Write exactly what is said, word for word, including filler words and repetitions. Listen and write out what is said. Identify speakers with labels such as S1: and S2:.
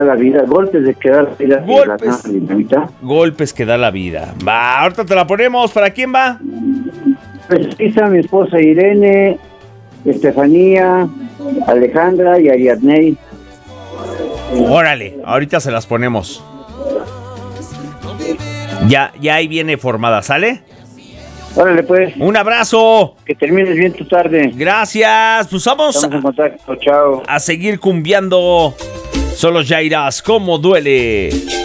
S1: la vida, golpes de que da la vida.
S2: Golpes.
S1: La dinamita.
S2: Golpes que da la vida. Va, ahorita te la ponemos. ¿Para quién va?
S1: Pues aquí está mi esposa Irene, Estefanía, Alejandra y Ariadney.
S2: Órale, ahorita se las ponemos. Ya, ya ahí viene formada, ¿sale?
S1: Órale, pues.
S2: Un abrazo.
S1: Que termines bien tu tarde.
S2: Gracias. Pues vamos
S1: Estamos en contacto. Chao.
S2: a seguir cumbiando. Solo ya irás como duele.